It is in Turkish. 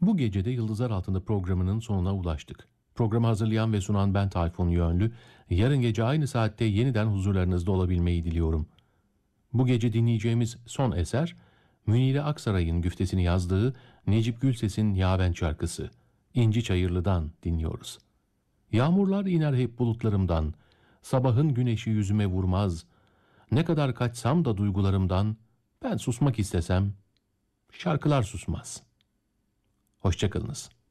Bu gece de Yıldızlar Altında programının sonuna ulaştık. Programı hazırlayan ve sunan ben Tayfun Yönlü. Yarın gece aynı saatte yeniden huzurlarınızda olabilmeyi diliyorum. Bu gece dinleyeceğimiz son eser, Münire Aksaray'ın güftesini yazdığı Necip Gülses'in Yaven şarkısı. İnci Çayırlı'dan dinliyoruz. Yağmurlar iner hep bulutlarımdan, sabahın güneşi yüzüme vurmaz. Ne kadar kaçsam da duygularımdan, ben susmak istesem, şarkılar susmaz. Hoşçakalınız.